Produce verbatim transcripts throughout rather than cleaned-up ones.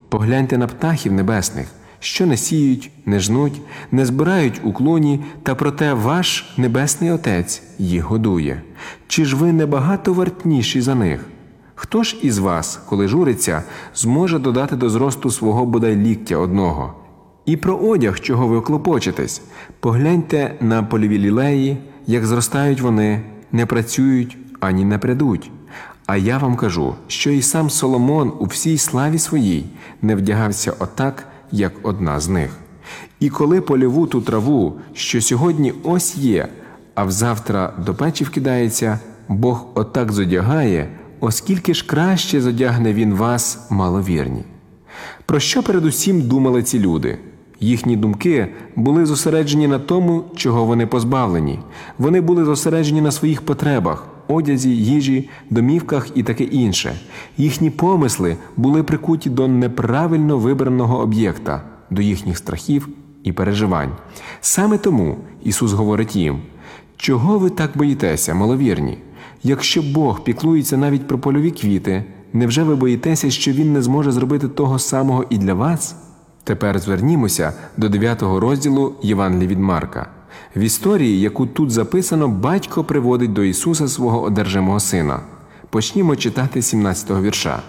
Погляньте на птахів небесних, що не сіють, не жнуть, не збирають у клуні, та проте ваш Небесний Отець їх годує. Чи ж ви не багато вартніші за них? Хто ж із вас, коли журиться, зможе додати до зросту свого бодай ліктя одного? І про одяг, чого ви клопочетесь, погляньте на польові лілеї, як зростають вони, не працюють, ані не прядуть. А я вам кажу, що і сам Соломон у всій славі своїй не вдягався отак, як одна з них. І коли польову ту траву, що сьогодні ось є, а взавтра до печі вкидається, Бог отак зодягає, оскільки ж краще зодягне Він вас, маловірні. Про що передусім думали ці люди? Їхні думки були зосереджені на тому, чого вони позбавлені. Вони були зосереджені на своїх потребах, одязі, їжі, домівках і таке інше. Їхні помисли були прикуті до неправильно вибраного об'єкта, до їхніх страхів і переживань. Саме тому Ісус говорить їм: «Чого ви так боїтеся, маловірні? Якщо Бог піклується навіть про польові квіти, невже ви боїтеся, що Він не зможе зробити того самого і для вас?» Тепер звернімося до дев'ятого розділу Євангелія від Марка. В історії, яку тут записано, батько приводить до Ісуса свого одержимого сина. Почнімо читати сімнадцятого вірша.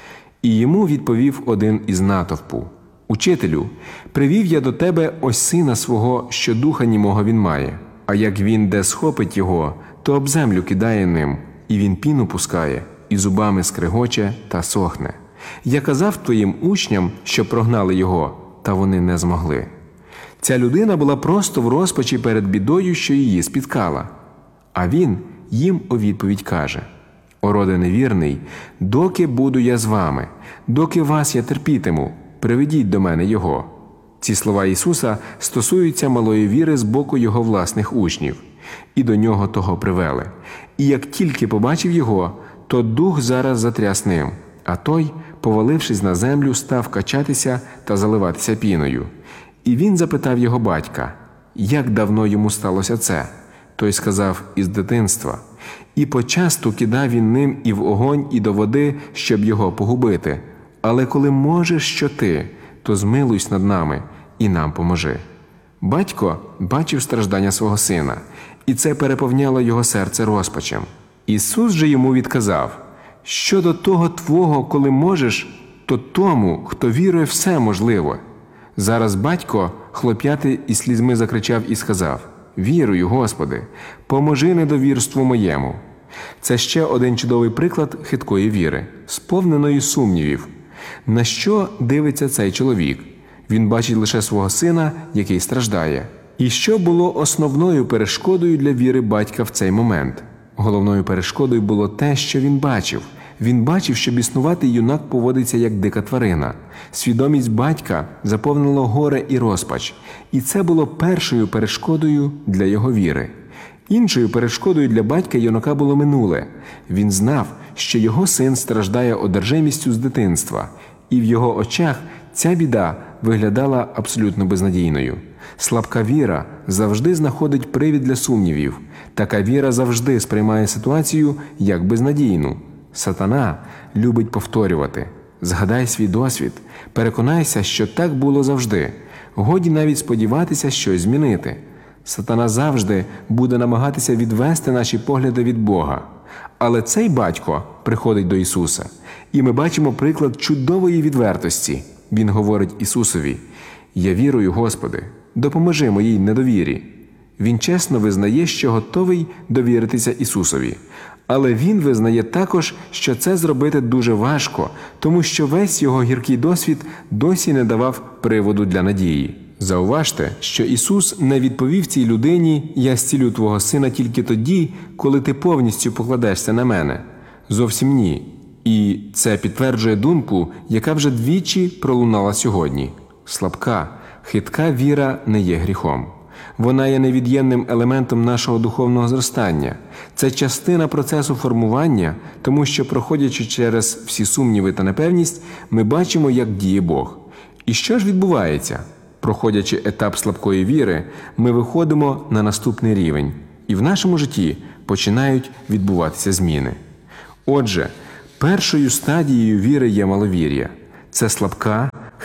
«І йому відповів один із натовпу: Учителю, привів я до тебе ось сина свого, що духа німого він має. А як він де схопить його, то об землю кидає ним, і він піну пускає, і зубами скрегоче та сохне. Я казав твоїм учням, що прогнали його, та вони не змогли». Ця людина була просто в розпачі перед бідою, що її спіткала. А він їм у відповідь каже: «О роде невірний, доки буду я з вами, доки вас я терпітиму, приведіть до мене його». Ці слова Ісуса стосуються малої віри з боку його власних учнів. І до нього того привели. І як тільки побачив його, то дух зараз затряс ним, а той, повалившись на землю, став качатися та заливатися піною. І він запитав його батька, як давно йому сталося це. Той сказав: із дитинства. І почасту кидав він ним і в огонь, і до води, щоб його погубити. Але коли можеш що ти, то змилуйся над нами і нам поможи. Батько бачив страждання свого сина, і це переповняло його серце розпачем. Ісус же йому відказав: «Щодо того твого, коли можеш, то тому, хто вірує, все можливо». Зараз батько, хлоп'ятий і слізьми, закричав і сказав: «Вірую, Господи, поможи недовірству моєму». Це ще один чудовий приклад хиткої віри, сповненої сумнівів. На що дивиться цей чоловік? Він бачить лише свого сина, який страждає. І що було основною перешкодою для віри батька в цей момент? Головною перешкодою було те, що він бачив. Він бачив, що біснуватий юнак поводиться як дика тварина. Свідомість батька заповнило горе і розпач. І це було першою перешкодою для його віри. Іншою перешкодою для батька юнака було минуле. Він знав, що його син страждає одержимістю з дитинства. І в його очах ця біда виглядала абсолютно безнадійною. Слабка віра завжди знаходить привід для сумнівів. Така віра завжди сприймає ситуацію як безнадійну. Сатана любить повторювати: згадай свій досвід, переконайся, що так було завжди. Годі навіть сподіватися щось змінити. Сатана завжди буде намагатися відвести наші погляди від Бога. Але цей батько приходить до Ісуса, і ми бачимо приклад чудової відвертості. Він говорить Ісусові: «Я вірую, Господи, допоможи моїй недовірі». Він чесно визнає, що готовий довіритися Ісусові. Але він визнає також, що це зробити дуже важко, тому що весь його гіркий досвід досі не давав приводу для надії. Зауважте, що Ісус не відповів цій людині: «Я зцілю твого сина тільки тоді, коли ти повністю покладешся на мене». Зовсім ні. І це підтверджує думку, яка вже двічі пролунала сьогодні. Слабка, хитка віра не є гріхом. Вона є невід'ємним елементом нашого духовного зростання. Це частина процесу формування, тому що, проходячи через всі сумніви та непевність, ми бачимо, як діє Бог. І що ж відбувається? Проходячи етап слабкої віри, ми виходимо на наступний рівень, і в нашому житті починають відбуватися зміни. Отже, першою стадією віри є маловір'я. Це слабка,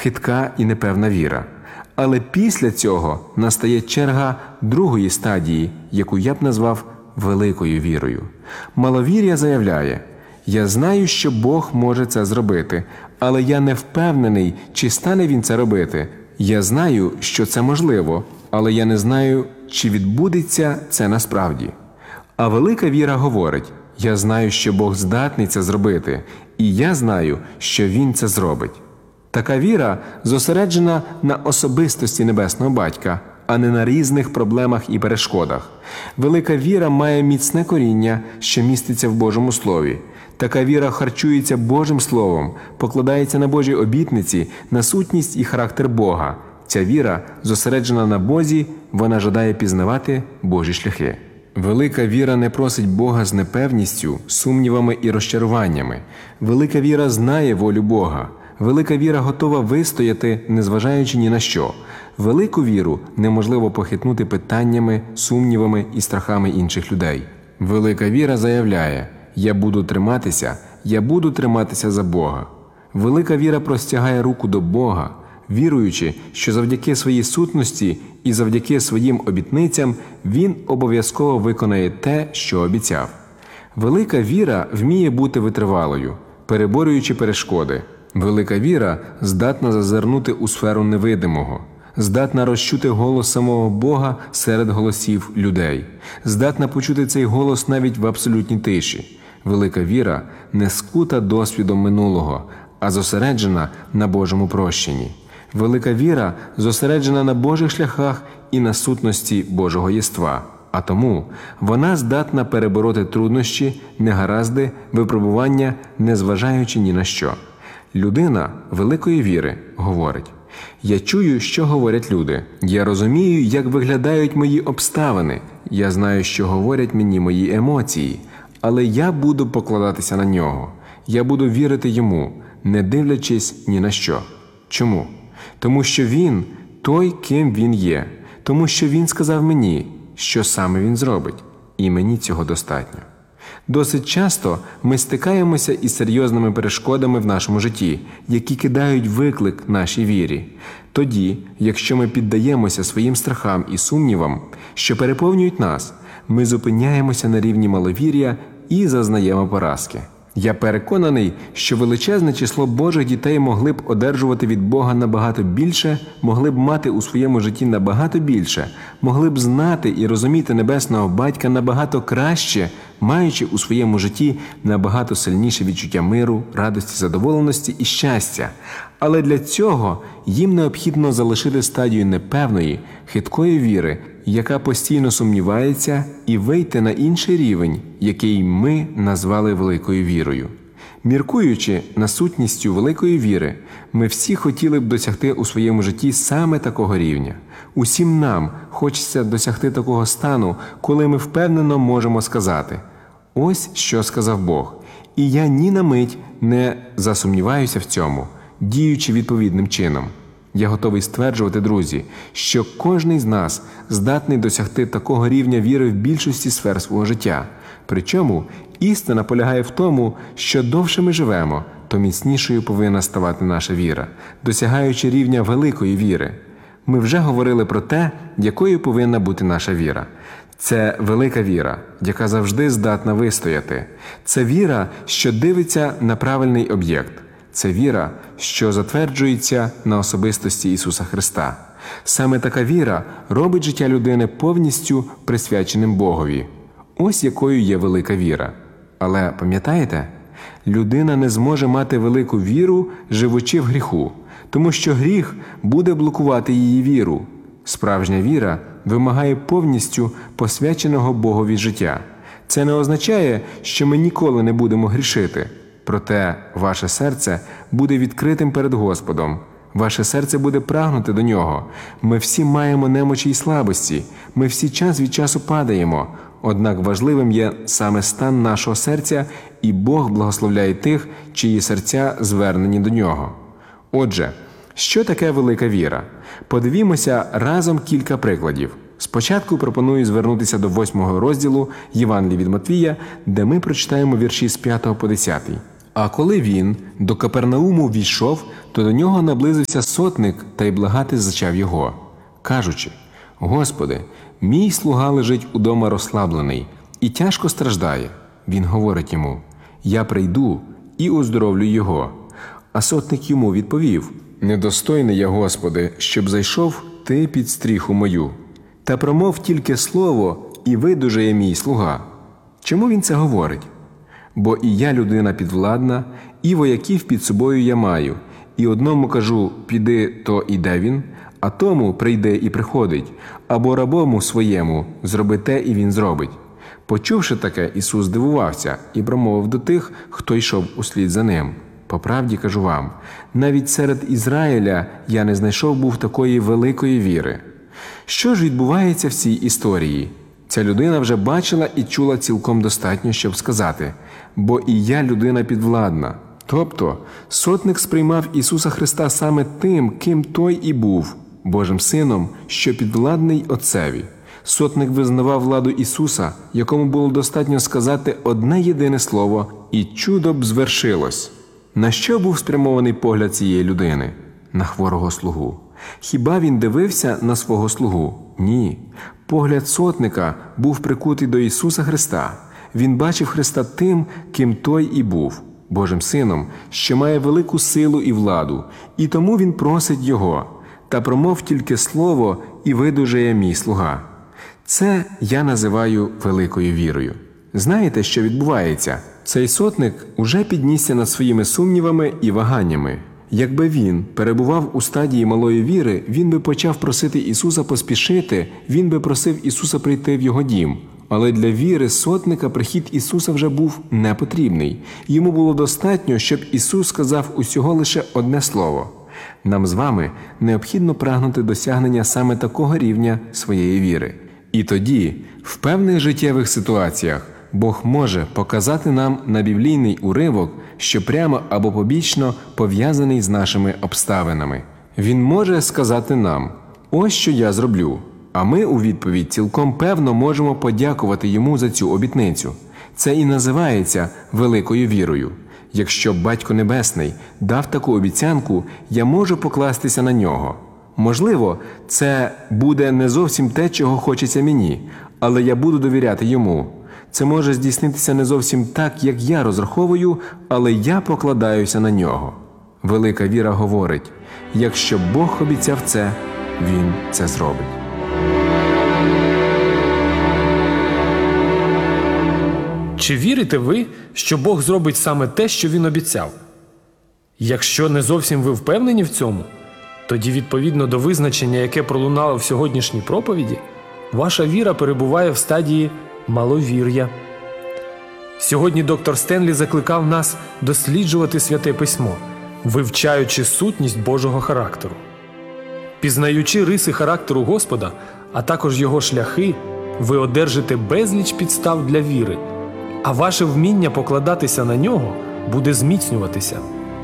хитка і непевна віра. Але після цього настає черга другої стадії, яку я б назвав великою вірою. Маловір'я заявляє: «Я знаю, що Бог може це зробити, але я не впевнений, чи стане Він це робити. Я знаю, що це можливо, але я не знаю, чи відбудеться це насправді». А велика віра говорить: «Я знаю, що Бог здатний це зробити, і я знаю, що Він це зробить». Така віра зосереджена на особистості Небесного Батька, а не на різних проблемах і перешкодах. Велика віра має міцне коріння, що міститься в Божому Слові. Така віра харчується Божим Словом, покладається на Божі обітниці, на сутність і характер Бога. Ця віра зосереджена на Бозі, вона жадає пізнавати Божі шляхи. Велика віра не просить Бога з непевністю, сумнівами і розчаруваннями. Велика віра знає волю Бога. Велика віра готова вистояти, незважаючи ні на що. Велику віру неможливо похитнути питаннями, сумнівами і страхами інших людей. Велика віра заявляє: «Я буду триматися, я буду триматися за Бога». Велика віра простягає руку до Бога, віруючи, що завдяки своїй сутності і завдяки своїм обітницям Він обов'язково виконає те, що обіцяв. Велика віра вміє бути витривалою, переборюючи перешкоди. Велика віра здатна зазирнути у сферу невидимого, здатна розчути голос самого Бога серед голосів людей, здатна почути цей голос навіть в абсолютній тиші. Велика віра не скута досвідом минулого, а зосереджена на Божому прощенні. Велика віра зосереджена на Божих шляхах і на сутності Божого єства, а тому вона здатна перебороти труднощі, негаразди, випробування, незважаючи ні на що. Людина великої віри говорить: «Я чую, що говорять люди. Я розумію, як виглядають мої обставини. Я знаю, що говорять мені мої емоції. Але я буду покладатися на нього. Я буду вірити йому, не дивлячись ні на що». Чому? Тому що він той, ким він є. Тому що він сказав мені, що саме він зробить. І мені цього достатньо. Досить часто ми стикаємося із серйозними перешкодами в нашому житті, які кидають виклик нашій вірі. Тоді, якщо ми піддаємося своїм страхам і сумнівам, що переповнюють нас, ми зупиняємося на рівні маловір'я і зазнаємо поразки. Я переконаний, що величезне число Божих дітей могли б одержувати від Бога набагато більше, могли б мати у своєму житті набагато більше, могли б знати і розуміти Небесного Батька набагато краще, маючи у своєму житті набагато сильніше відчуття миру, радості, задоволеності і щастя. Але для цього їм необхідно залишити стадію непевної, хиткої віри, яка постійно сумнівається, і вийти на інший рівень, який ми назвали великою вірою. Міркуючи на сутністю великої віри, ми всі хотіли б досягти у своєму житті саме такого рівня. Усім нам хочеться досягти такого стану, коли ми впевнено можемо сказати: «Ось що сказав Бог, і я ні на мить не засумніваюся в цьому, діючи відповідним чином». Я готовий стверджувати, друзі, що кожний з нас здатний досягти такого рівня віри в більшості сфер свого життя. Причому істина полягає в тому, що довше ми живемо, то міцнішою повинна ставати наша віра, досягаючи рівня великої віри. Ми вже говорили про те, якою повинна бути наша віра. Це велика віра, яка завжди здатна вистояти. Це віра, що дивиться на правильний об'єкт. Це віра, що затверджується на особистості Ісуса Христа. Саме така віра робить життя людини повністю присвяченим Богові. Ось якою є велика віра. Але пам'ятаєте, людина не зможе мати велику віру, живучи в гріху, тому що гріх буде блокувати її віру. Справжня віра вимагає повністю посвяченого Богові життя. Це не означає, що ми ніколи не будемо грішити. Проте ваше серце буде відкритим перед Господом. Ваше серце буде прагнути до Нього. Ми всі маємо немочі й слабості. Ми всі час від часу падаємо. Однак важливим є саме стан нашого серця, і Бог благословляє тих, чиї серця звернені до Нього. Отже, що таке велика віра? Подивімося разом кілька прикладів. Спочатку пропоную звернутися до восьмого розділу Євангелія від Матвія, де ми прочитаємо вірші з п'ятого по десятий. «А коли він до Капернауму війшов, то до нього наблизився сотник та й благати зачав його, кажучи: «Господи, мій слуга лежить удома розслаблений і тяжко страждає». Він говорить йому: «Я прийду і оздоровлю його». А сотник йому відповів: «Недостойний я, Господи, щоб зайшов ти під стріху мою. Та промов тільки слово, і видужає мій слуга». Чому він це говорить? «Бо і я людина підвладна, і вояків під собою я маю. І одному кажу: піди, то іде він, а тому прийде і приходить, або рабому своєму: зроби те, і він зробить». Почувши таке, Ісус здивувався і промовив до тих, хто йшов услід за ним: «По правді кажу вам, навіть серед Ізраїля я не знайшов був такої великої віри». Що ж відбувається в цій історії? Ця людина вже бачила і чула цілком достатньо, щоб сказати: «Бо і я людина підвладна». Тобто, сотник сприймав Ісуса Христа саме тим, ким Той і був – Божим Сином, що підвладний Отцеві. Сотник визнавав владу Ісуса, якому було достатньо сказати одне єдине слово, і чудо б звершилось. На що був спрямований погляд цієї людини? На хворого слугу. Хіба він дивився на свого слугу? Ні. Погляд сотника був прикутий до Ісуса Христа. Він бачив Христа тим, ким Той і був – Божим Сином, що має велику силу і владу, і тому він просить Його: «Та промов тільки слово, і видужає мій слуга». Це я називаю великою вірою. Знаєте, що відбувається? Цей сотник уже піднісся над своїми сумнівами і ваганнями. Якби він перебував у стадії малої віри, він би почав просити Ісуса поспішити, він би просив Ісуса прийти в його дім. Але для віри сотника прихід Ісуса вже був непотрібний. Йому було достатньо, щоб Ісус сказав усього лише одне слово. Нам з вами необхідно прагнути досягнення саме такого рівня своєї віри. І тоді, в певних життєвих ситуаціях, Бог може показати нам на біблійний уривок, що прямо або побічно пов'язаний з нашими обставинами. Він може сказати нам: «Ось що я зроблю». А ми у відповідь цілком певно можемо подякувати Йому за цю обітницю. Це і називається великою вірою. Якщо Батько Небесний дав таку обіцянку, я можу покластися на Нього. Можливо, це буде не зовсім те, чого хочеться мені, але я буду довіряти Йому. Це може здійснитися не зовсім так, як я розраховую, але я покладаюся на Нього. Велика віра говорить: якщо Бог обіцяв це, Він це зробить. Чи вірите ви, що Бог зробить саме те, що Він обіцяв? Якщо не зовсім ви впевнені в цьому, тоді відповідно до визначення, яке пролунало в сьогоднішній проповіді, ваша віра перебуває в стадії маловір'я. Сьогодні доктор Стенлі закликав нас досліджувати Святе Письмо, вивчаючи сутність Божого характеру. Пізнаючи риси характеру Господа, а також Його шляхи, ви одержите безліч підстав для віри, а ваше вміння покладатися на Нього буде зміцнюватися.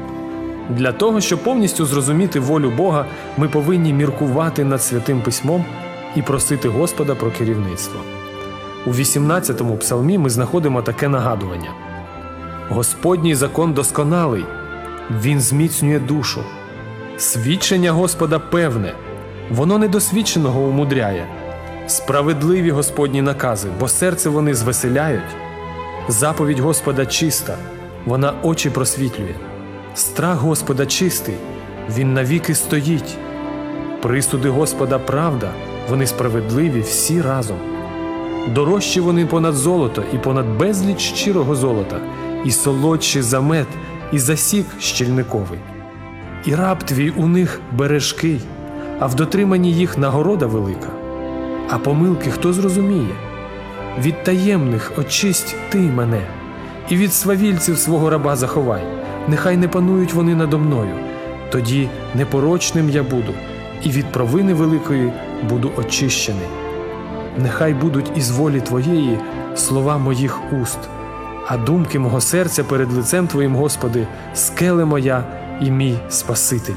Для того, щоб повністю зрозуміти волю Бога, ми повинні міркувати над Святим Письмом і просити Господа про керівництво. У вісімнадцятому псалмі ми знаходимо таке нагадування: «Господній закон досконалий, Він зміцнює душу. Свідчення Господа певне, воно недосвідченого умудряє. Справедливі Господні накази, бо серце вони звеселяють. Заповідь Господа чиста, вона очі просвітлює. Страх Господа чистий, Він навіки стоїть. Присуди Господа правда, вони справедливі всі разом. Дорожчі вони понад золото і понад безліч щирого золота, і солодші за мед, і за сік щільниковий. І раб твій у них бережкий, а в дотриманні їх нагорода велика. А помилки хто зрозуміє? Від таємних очисть ти мене, і від свавільців свого раба заховай. Нехай не панують вони надо мною, тоді непорочним я буду, і від провини великої буду очищений. Нехай будуть із волі Твоєї слова моїх уст, а думки мого серця перед лицем Твоїм, Господи, скеле моя і мій Спасителю».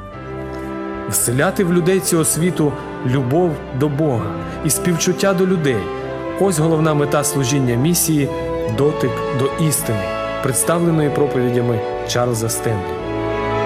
Вселяти в людей цього світу любов до Бога і співчуття до людей – ось головна мета служіння місії «Дотик до істини», представленої проповідями Чарльза Стенлі.